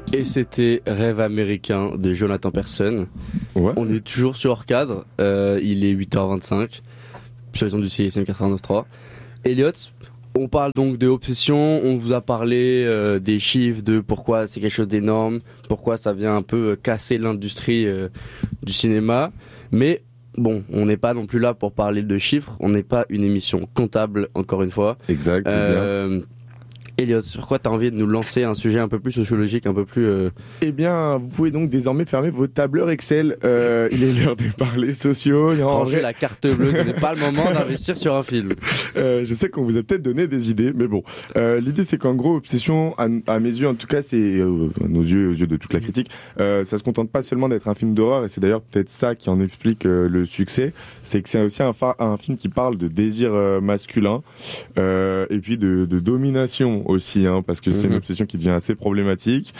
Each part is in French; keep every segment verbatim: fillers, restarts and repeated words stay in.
Et c'était Rêve américain de Jonathan Person. Ouais. On est toujours sur hors cadre, euh, il est huit heures vingt-cinq, sur les ondes du C I S M quatre-vingt-neuf point trois. Elliot, on parle donc de Obsession, on vous a parlé euh, des chiffres, de pourquoi c'est quelque chose d'énorme, pourquoi ça vient un peu casser l'industrie euh, du cinéma, mais bon, on n'est pas non plus là pour parler de chiffres, on n'est pas une émission comptable, encore une fois. Exact, euh, bien. Elliot, sur quoi t'as envie de nous lancer un sujet un peu plus sociologique, un peu plus... Euh... Eh bien, vous pouvez donc désormais fermer vos tableurs Excel. Euh, il est l'heure de parler sociaux. Ranger vrai... la carte bleue, ce n'est pas le moment d'investir sur un film. Euh, je sais qu'on vous a peut-être donné des idées, mais bon. Euh, l'idée, c'est qu'en gros, Obsession, à, à mes yeux, en tout cas, c'est euh, à nos yeux, aux yeux de toute la critique, euh, ça se contente pas seulement d'être un film d'horreur, et c'est d'ailleurs peut-être ça qui en explique euh, le succès. C'est que c'est aussi un, fa- un film qui parle de désir euh, masculin, euh, et puis de, de domination aussi, hein, parce que mmh. c'est une obsession qui devient assez problématique.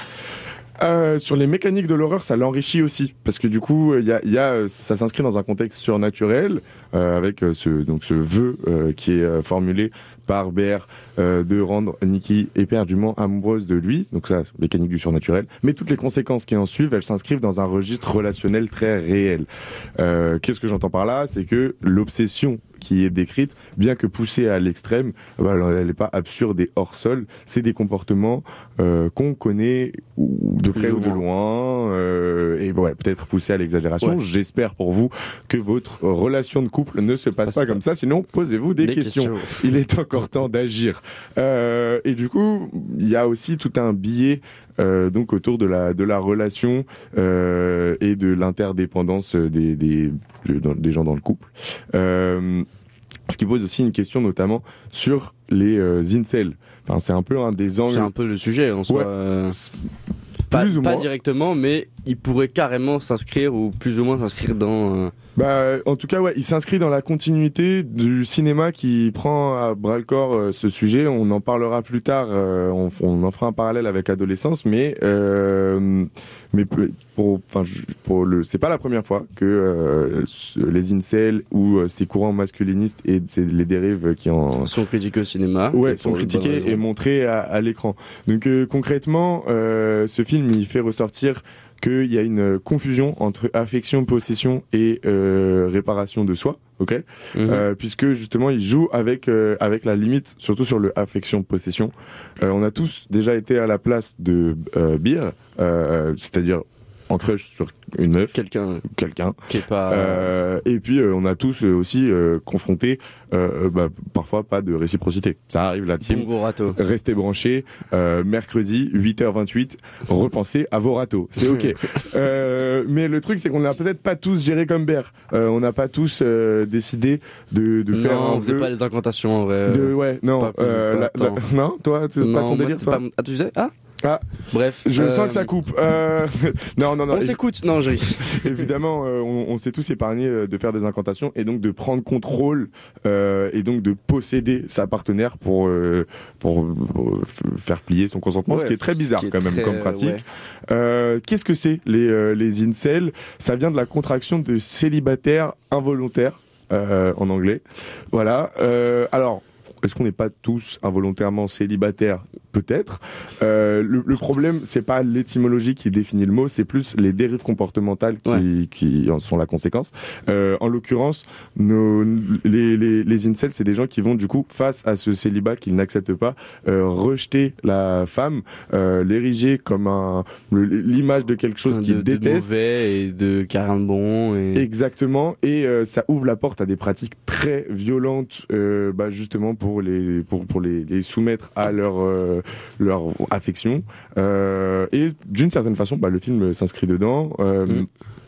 Euh, sur les mécaniques de l'horreur, ça l'enrichit aussi, parce que du coup, il y a, y a, ça s'inscrit dans un contexte surnaturel, euh, avec ce, donc ce vœu euh, qui est euh, formulé par B R euh, de rendre Nikki éperdument amoureuse de lui, donc ça, mécanique du surnaturel, mais toutes les conséquences qui en suivent, elles s'inscrivent dans un registre relationnel très réel. Euh, qu'est-ce que j'entends par là ? C'est que l'obsession qui est décrite, bien que poussée à l'extrême, bah, elle n'est pas absurde et hors sol, c'est des comportements euh, qu'on connaît de près ou de loin, euh, et ouais, peut-être poussés à l'exagération. Ouais. J'espère pour vous que votre relation de couple ne se passe pas, pas comme ça, sinon posez-vous des, des questions. questions. Il est encore temps d'agir. Euh, et du coup, il y a aussi tout un biais Euh, donc autour de la de la relation euh, et de l'interdépendance des des des gens dans le couple. Euh, ce qui pose aussi une question notamment sur les euh, incels. Enfin, c'est un peu un des angles. C'est un peu le sujet en soi. Ouais. Euh... Pas, pas directement, mais il pourrait carrément s'inscrire ou plus ou moins s'inscrire dans. Euh... Bah, en tout cas, ouais, il s'inscrit dans la continuité du cinéma qui prend à bras le corps euh, ce sujet. On en parlera plus tard. Euh, on, on en fera un parallèle avec Adolescence, mais euh, mais pour, enfin, pour le, c'est pas la première fois que euh, les incels ou euh, ces courants masculinistes et c'est les dérives qui en sont critiqués au cinéma. Ouais, sont critiqués et montrés à, à l'écran. Donc euh, concrètement, euh, ce film il fait ressortir qu'il y a une confusion entre affection, possession et euh, réparation de soi, ok, mmh. euh, puisque justement il joue avec euh, avec la limite, surtout sur le affection, possession. Euh, on a tous déjà été à la place de euh, Beer, euh, c'est-à-dire en crush sur une meuf, quelqu'un, quelqu'un, qui est pas. Euh, et puis euh, on a tous euh, aussi euh, confronté, euh, bah, parfois pas de réciprocité. Ça arrive la team. Bon gros râteau. Restez branchés. Euh, mercredi huit heures vingt-huit. Repensez à vos râteaux. C'est ok. euh, mais le truc c'est qu'on n'a peut-être pas tous géré comme Bear. Euh, on n'a pas tous euh, décidé de, de non, faire. Non, on faisait vœu pas les incantations en vrai. De ouais non. Pas euh, pas la, la, non toi tu, non, pas ton moi, délire. Pas... Pas... Ah tu sais ah. Ah, bref, je euh... sens que ça coupe. Euh... non, non, non. On s'écoute. Non, j'ai. Évidemment, euh, on, on s'est tous épargnés euh, de faire des incantations et donc de prendre contrôle euh, et donc de posséder sa partenaire pour euh, pour, pour faire plier son consentement, ouais, ce qui est très bizarre quand même très, comme pratique. Ouais. Euh, qu'est-ce que c'est les euh, les incels ? Ça vient de la contraction de célibataire involontaire euh, en anglais. Voilà. Euh, alors. Est-ce qu'on n'est pas tous involontairement célibataires ? Peut-être. Euh, le, le problème, c'est pas l'étymologie qui définit le mot, c'est plus les dérives comportementales qui, ouais. qui en sont la conséquence. Euh, en l'occurrence, nos, les, les, les incels, c'est des gens qui vont du coup, face à ce célibat qu'ils n'acceptent pas, euh, rejeter la femme, euh, l'ériger comme un, l'image de quelque chose qu'ils détestent. De mauvais et de carrément bon. Et... Exactement. Et euh, ça ouvre la porte à des pratiques très violentes, euh, bah, justement pour pour les pour pour les, les soumettre à leur euh, leur affection euh, et d'une certaine façon bah le film s'inscrit dedans euh, mmh.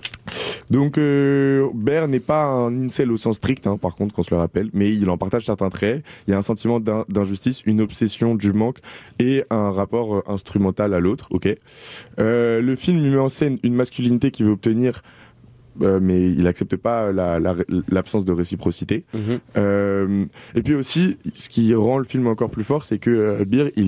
Donc euh, Bear n'est pas un incel au sens strict hein, par contre qu'on se le rappelle, mais il en partage certains traits. Il y a un sentiment d'in- d'injustice, une obsession du manque et un rapport euh, instrumental à l'autre. Ok. Euh, le film met en scène une masculinité qui veut obtenir Euh, mais il accepte pas la, la, l'absence de réciprocité. Mmh. Euh, et puis aussi, ce qui rend le film encore plus fort, c'est que euh, Beer, il est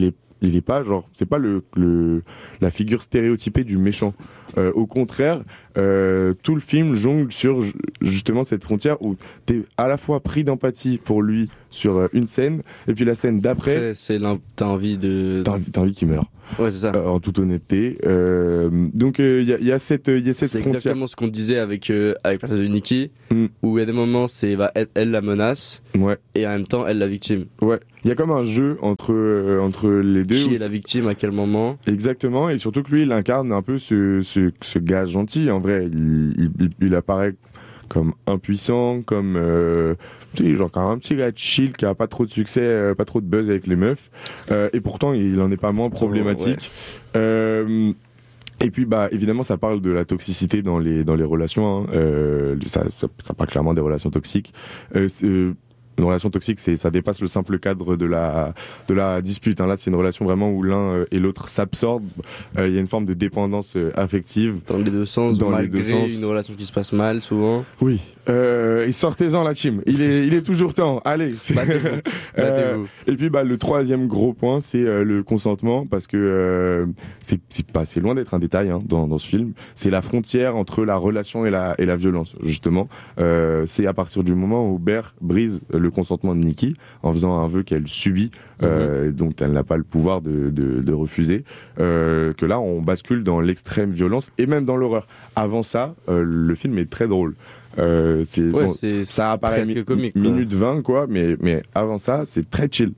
il est pas genre, c'est pas le, le la figure stéréotypée du méchant. Euh, au contraire, euh, tout le film jongle sur justement cette frontière où t'es à la fois pris d'empathie pour lui sur euh, une scène, et puis la scène d'après, Après, c'est l'un- t'as envie de. t'as envie, t'as envie qu'il meure. Ouais, c'est ça. Euh, en toute honnêteté. Euh, donc il euh, y, a, y a cette, il y a cette C'est frontière. exactement ce qu'on disait avec euh, avec la personnage de Nikki, Mm. où il y a des moments c'est va être elle la menace Ouais, et en même temps elle la victime. ouais. Il y a comme un jeu entre euh, entre les deux. Qui où est la victime à quel moment? Exactement, et surtout que lui, il incarne un peu ce, ce, ce gars gentil, en vrai. Il, il, il apparaît comme impuissant, comme, euh, tu sais, genre, quand un petit gars chill qui a pas trop de succès, euh, pas trop de buzz avec les meufs, euh, et pourtant, il en est pas moins problématique. Ouais. Euh, et puis, bah, évidemment, ça parle de la toxicité dans les, dans les relations, hein. euh, ça, ça, ça parle clairement des relations toxiques. Euh, c'est, Une relation toxique, c'est ça dépasse le simple cadre de la de la dispute. Hein. Là, c'est une relation vraiment où l'un et l'autre s'absorbent. Il euh, y a une forme de dépendance euh, affective. Dans les deux sens, Dans les malgré deux sens. une relation qui se passe mal souvent. Oui. Euh, et sortez-en la team. Il est il est toujours temps. Allez. c'est- Battez-vous. Euh, Battez-vous. et puis bah le troisième gros point, c'est euh, le consentement, parce que euh, c'est c'est pas c'est loin d'être un détail hein, dans dans ce film. C'est la frontière entre la relation et la et la violence justement. Euh, c'est à partir du moment où Bear brise le consentement de Nikki en faisant un vœu qu'elle subit, euh, donc elle n'a pas le pouvoir de de, de refuser, euh, que là on bascule dans l'extrême violence et même dans l'horreur. Avant ça, euh, le film est très drôle. Euh, c'est Ouais, bon, c'est ça apparaît presque mi- comique, quoi. minute vingt quoi, mais mais avant ça c'est très chill.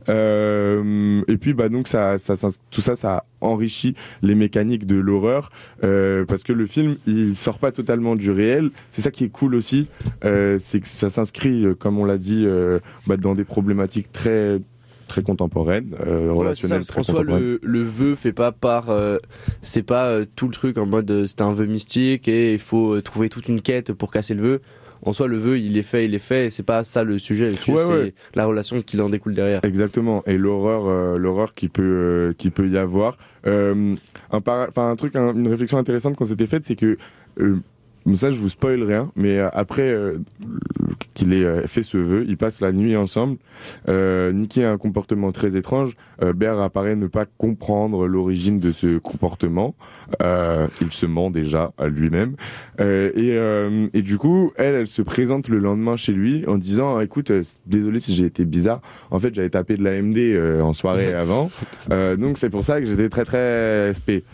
Euh, et puis bah donc ça ça, ça tout ça ça enrichit les mécaniques de l'horreur, euh, parce que le film il sort pas totalement du réel. C'est ça qui est cool aussi, euh, c'est que ça s'inscrit euh, comme on l'a dit euh, bah, dans des problématiques très très contemporaines, euh, Ouais, relationnelles c'est ça, parce très qu'en soi, contemporaines. le, le vœu fait pas par, euh, c'est pas euh, tout le truc en mode euh, c'est un vœu mystique et il faut euh, trouver toute une quête pour casser le vœu. En soi, le vœu, il est fait, il est fait, et c'est pas ça le sujet. Le sujet, Ouais, c'est ouais. la relation qui en découle derrière. Exactement, et l'horreur, euh, l'horreur qui peut, euh, qui peut y avoir. Euh, un, para- enfin un truc, un- une réflexion intéressante qu'on s'était faite, c'est que euh, ça, je vous spoil rien, mais euh, après euh, qu'il ait euh, fait ce vœu, ils passent la nuit ensemble. Euh, Nikki a un comportement très étrange. Euh, Bear apparaît ne pas comprendre l'origine de ce comportement. Euh, il se ment déjà à lui-même. Euh, et, euh, et du coup, elle, elle se présente le lendemain chez lui en disant, écoute, euh, désolé si j'ai été bizarre. En fait, j'avais tapé de la M D euh, en soirée avant, euh, donc c'est pour ça que j'étais très très S P.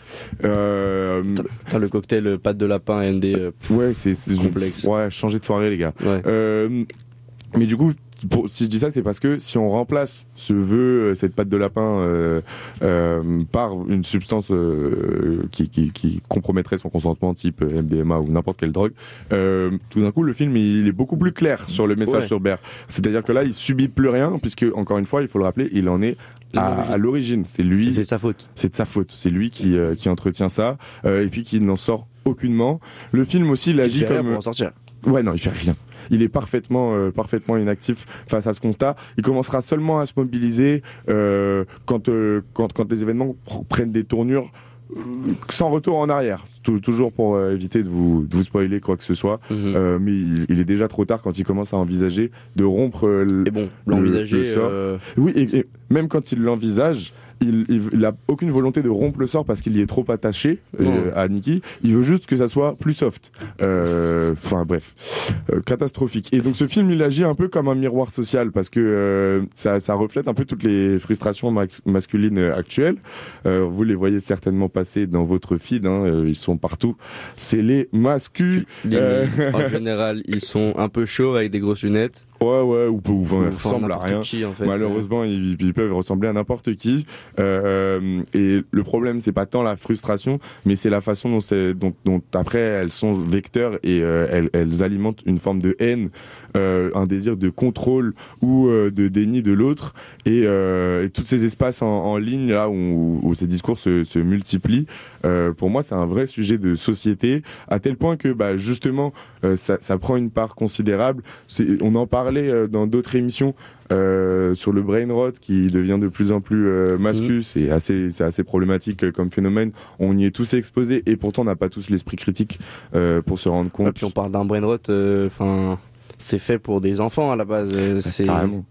Euh, Putain, le cocktail euh, pâte de lapin et N D euh, pff, ouais, c'est c'est- complexe. Ouais, changer de soirée, les gars. Ouais. Euh, mais du coup, pour, si je dis ça, c'est parce que si on remplace ce vœu, euh, cette pâte de lapin, euh, euh, par une substance euh, qui, qui, qui compromettrait son consentement, type M D M A ou n'importe quelle drogue, euh, tout d'un coup, le film il est beaucoup plus clair sur le message Ouais. sur Bear. C'est-à-dire que là, il subit plus rien, puisque encore une fois, il faut le rappeler, il en est à, à l'origine. C'est lui. Et c'est sa faute. C'est de sa faute. C'est lui qui, euh, qui entretient ça, euh, et puis qui n'en sort aucunement. Le film aussi, il Il agit fait rien comme. pour en sortir. Ouais, non, il fait rien. Il est parfaitement, euh, parfaitement inactif face à ce constat. Il commencera seulement à se mobiliser euh, quand, euh, quand, quand les événements pr- prennent des tournures euh, sans retour en arrière. Tou- toujours pour euh, éviter de vous, de vous spoiler quoi que ce soit. Mhm. Euh, mais il, il est déjà trop tard quand il commence à envisager de rompre. euh, l- Et bon, l'envisager. le sort. euh, Oui, et, et même quand il l'envisage, il, il, il a aucune volonté de rompre le sort parce qu'il y est trop attaché euh, Non. à Nikki. Il veut juste que ça soit plus soft. Euh, Enfin bref, Euh, catastrophique. Et donc ce film, il agit un peu comme un miroir social parce que euh, ça, ça reflète un peu toutes les frustrations max- masculines euh, actuelles. Euh, vous les voyez certainement passer dans votre feed. Hein, euh, ils sont partout. C'est les mascus. les Euh. listes, en général, ils sont un peu chauds avec des grosses lunettes. Ouais, ouais, ou, ou, enfin, ils Enfin, ressemblent à n'importe rien. qui, en fait. Malheureusement, ils, ils peuvent ressembler à n'importe qui. Euh, et le problème, c'est pas tant la frustration, mais c'est la façon dont, c'est, dont, dont après elles sont vecteurs et euh, elles, elles alimentent une forme de haine, euh, un désir de contrôle ou euh, de déni de l'autre. Et, euh, et tous ces espaces en, en ligne là où, où ces discours se, se multiplient, euh, pour moi, c'est un vrai sujet de société, à tel point que bah, justement, euh, ça, ça prend une part considérable. C'est, on en parlait euh, dans d'autres émissions. Euh, sur le brain rot qui devient de plus en plus euh, mascu, Mmh. c'est assez, c'est assez problématique euh, comme phénomène. On y est tous exposés et pourtant on n'a pas tous l'esprit critique euh, pour se rendre compte. Et puis on parle d'un brain rot, enfin, c'est fait pour des enfants à la base. euh, C'est Carrément.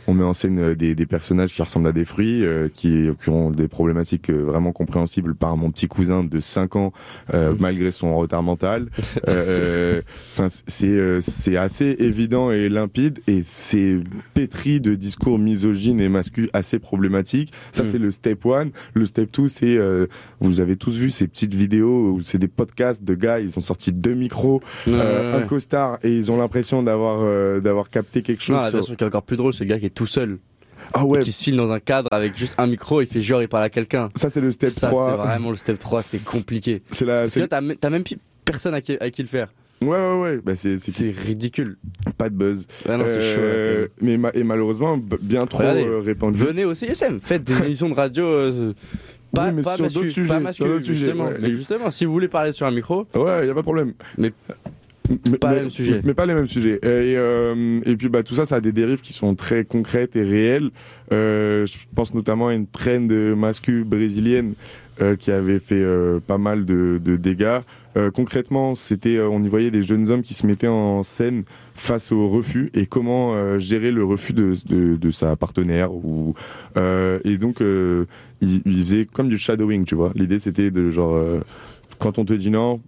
on met en scène euh, des, des personnages qui ressemblent à des fruits, euh, qui, qui ont des problématiques euh, vraiment compréhensibles par mon petit cousin de cinq ans, euh, mmh. malgré son retard mental. euh, Enfin, c'est euh, c'est assez évident et limpide, et c'est pétri de discours misogynes et masculins assez problématiques. Ça, mmh. c'est le step one. Le step two, c'est euh, vous avez tous vu ces petites vidéos où c'est des podcasts de gars, ils ont sorti deux micros, mmh, euh, ouais. un costard, et ils ont l'impression d'avoir euh, d'avoir capté quelque chose. Non, la sur... version qui est encore plus drôle, c'est le gars qui est tout seul. Ah ouais. Et qui se file dans un cadre avec juste un micro, il fait genre il parle à quelqu'un. Ça, c'est le step ça, trois. Ça, c'est vraiment le step trois, c'est compliqué. C'est la, Parce c'est... que là, t'as, t'as même personne à qui, à qui le faire. Ouais, ouais, ouais. Bah, c'est, c'est, c'est ridicule. Pas de buzz. Ouais, non, c'est euh, chaud. Mais ma- et malheureusement, bien trop Regardez, euh, répandu. Venez au C S M, faites des émissions de radio. Euh, Pas, oui, mais pas sur mascu, d'autres sujets, pas mascu, sur d'autres justement. Sujets, ouais. Mais justement, si vous voulez parler sur un micro, ouais, y a pas de problème. Mais mais, pas mais, les mêmes sujets. Mais pas les mêmes sujets. Et, euh, et puis bah tout ça, ça a des dérives qui sont très concrètes et réelles. Euh, je pense notamment à une trend mascu brésilienne euh, qui avait fait euh, pas mal de, de dégâts. Euh, concrètement, c'était, euh, on y voyait des jeunes hommes qui se mettaient en scène face au refus et comment euh, gérer le refus de, de, de sa partenaire. Ou, euh, et donc, euh, il, il faisait comme du shadowing, tu vois. L'idée, c'était de genre, euh, quand on te dit non,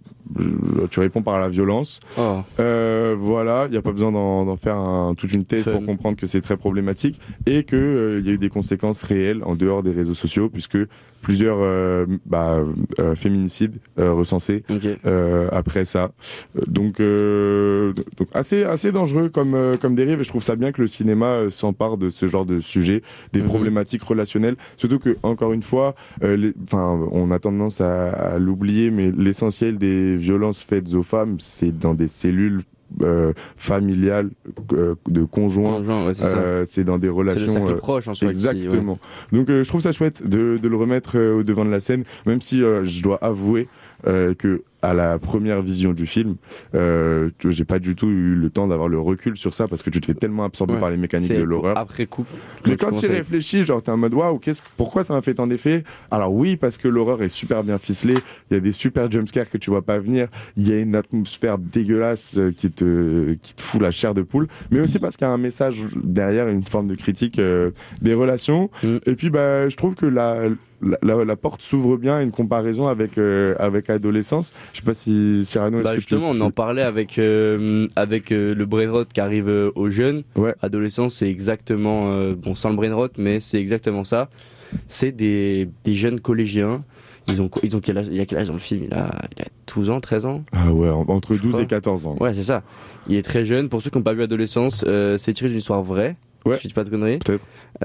tu réponds par la violence. Oh. Euh, voilà, il n'y a pas besoin d'en, d'en faire un, toute une thèse Fun. Pour comprendre que c'est très problématique et qu'il euh, y a eu des conséquences réelles en dehors des réseaux sociaux, puisque plusieurs euh, bah, euh, féminicides euh, recensés okay. euh, après ça. Donc, euh, donc assez assez dangereux comme euh, comme dérive, et je trouve ça bien que le cinéma euh, s'empare de ce genre de sujet, des mm-hmm. problématiques relationnelles. Surtout que encore une fois, euh, enfin, on a tendance à, à l'oublier, mais l'essentiel des violences faites aux femmes, c'est dans des cellules Euh, familiales euh, de conjoints. Conjoint, ouais, c'est, euh, c'est dans des relations c'est le cercle euh, proche en soi. Exactement. Qui, ouais. Donc euh, je trouve ça chouette de, de le remettre euh, au devant de la scène, même si euh, je dois avouer euh, que à la première vision du film, euh, j'ai pas du tout eu le temps d'avoir le recul sur ça, parce que tu te fais tellement absorber ouais. par les mécaniques c'est de l'horreur. Après coup. Mais quand tu y réfléchis, genre t'es en mode waouh, qu'est-ce, pourquoi ça m'a fait tant d'effet ? Alors oui, parce que l'horreur est super bien ficelée, il y a des super jumpscares que tu vois pas venir, il y a une atmosphère dégueulasse qui te qui te fout la chair de poule, mais aussi parce qu'il y a un message derrière, une forme de critique euh, des relations. Mm. Et puis bah je trouve que la La, la, la porte s'ouvre bien à une comparaison avec euh, avec adolescence. Je sais pas si Cyrano. Bah est-ce justement, que tu... on en parlait avec euh, avec euh, le brain rot qui arrive euh, aux jeunes. Ouais. Adolescence, c'est exactement euh, bon sans le brain rot, mais c'est exactement ça. C'est des des jeunes collégiens. Ils ont ils ont quel âge, il y a quel âge dans le film ? Il a il a douze ans, treize ans. Ah ouais, entre douze et quatorze ans. Ouais, c'est ça. Il est très jeune. Pour ceux qui n'ont pas vu Adolescence, euh, c'est tiré d'une histoire vraie. Ouais. Je dis pas de conneries. Peut-être.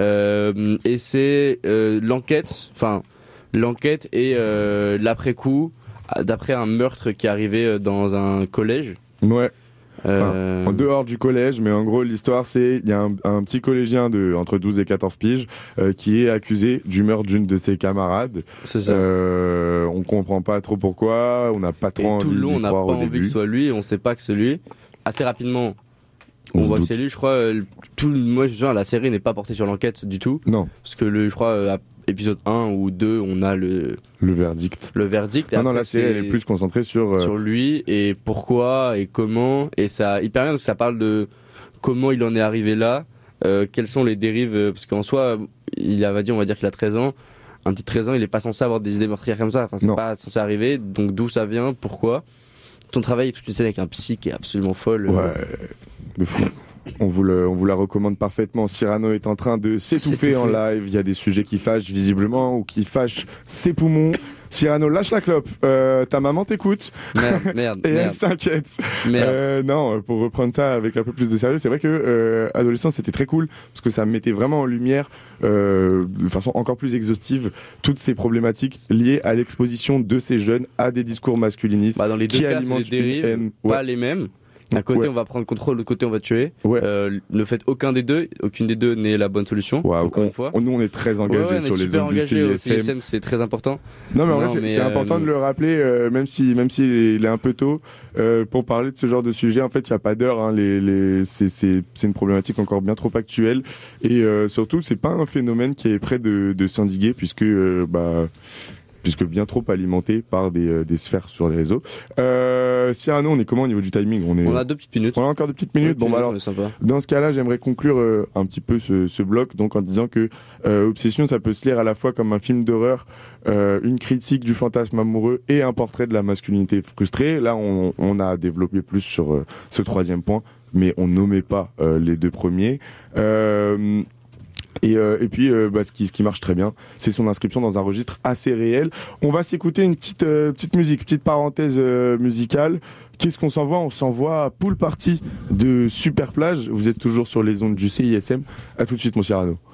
Euh, et c'est euh, l'enquête, enfin l'enquête et euh, l'après-coup, d'après un meurtre qui est arrivé dans un collège. Ouais. Enfin, euh... en dehors du collège, mais en gros l'histoire c'est il y a un, un petit collégien de entre douze et quatorze piges euh, qui est accusé du meurtre d'une de ses camarades. C'est ça. Euh, on comprend pas trop pourquoi, on n'a pas trop et envie tout le long, d'y on n'a croire pas au envie début. que ce soit lui, on sait pas que c'est lui. Assez rapidement, on, on voit doute. que c'est lui. Je crois euh, tout moi je me souviens, la série n'est pas portée sur l'enquête du tout. Non. Parce que le je crois euh, épisode un ou deux, on a le le verdict. Le verdict. Et non, non, la série elle est plus concentrée sur euh... sur lui et pourquoi et comment, et ça hyper bien parce que ça parle de comment il en est arrivé là, euh, quelles sont les dérives, parce qu'en soi il a va dire on va dire qu'il a treize ans. Un petit treize ans, il est pas censé avoir des idées meurtrières comme ça. Enfin, c'est non. pas censé arriver. Donc d'où ça vient, pourquoi. Ton travail est toute une scène avec un psy qui est absolument folle. Ouais, de fou. On vous, le, on vous la recommande parfaitement. Cyrano est en train de s'étouffer en live. Il y a des sujets qui fâchent visiblement ou qui fâchent ses poumons. Cyrano, lâche la clope. Euh, ta maman t'écoute. Merde, merde. Et merde. elle s'inquiète. Merde. Euh, non, pour reprendre ça avec un peu plus de sérieux, c'est vrai que euh, adolescence c'était très cool parce que ça mettait vraiment en lumière, euh, de façon encore plus exhaustive, toutes ces problématiques liées à l'exposition de ces jeunes à des discours masculinistes. Bah dans les deux qui cas, alimentent c'est des dérives, haine. pas Ouais. les mêmes. D'un côté, ouais. on va prendre contrôle, de l'autre côté, on va tuer. Ouais. Euh, ne faites aucun des deux. Aucune des deux n'est la bonne solution. Wow. Encore on, une fois. On, nous, on est très engagés ouais, ouais, sur on est les zones du C I S M. C I S M, c'est très important. Non, mais en non, vrai, c'est, mais c'est euh, important de le rappeler, euh, même si, même s'il est, il est un peu tôt, euh, pour parler de ce genre de sujet. En fait, il n'y a pas d'heure. Hein, les, les, c'est, c'est, c'est une problématique encore bien trop actuelle. Et euh, surtout, c'est pas un phénomène qui est près de, de s'endiguer, puisque, euh, bah. puisque bien trop alimenté par des, euh, des sphères sur les réseaux. Euh, Cyrano, on est comment au niveau du timing? On est. On a deux petites minutes. On a encore deux petites minutes. Ouais, bon, bah alors, dans ce cas-là, j'aimerais conclure euh, un petit peu ce, ce bloc, donc en disant que euh, Obsession, ça peut se lire à la fois comme un film d'horreur, euh, une critique du fantasme amoureux et un portrait de la masculinité frustrée. Là, on, on a développé plus sur euh, ce troisième point, mais on nommait pas euh, les deux premiers. Euh, Et, euh, et puis, euh, bah, ce, qui, ce qui marche très bien, c'est son inscription dans un registre assez réel. On va s'écouter une petite, euh, petite musique, petite parenthèse euh, musicale. Qu'est-ce qu'on s'envoie? On s'envoie Pool Party de Super Plage. Vous êtes toujours sur les ondes du C I S M. À tout de suite, mon Cyrano.